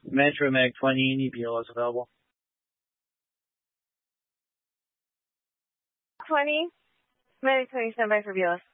Metro Mag 20, any BLS available? 20, Medic 20, stand by for BLS.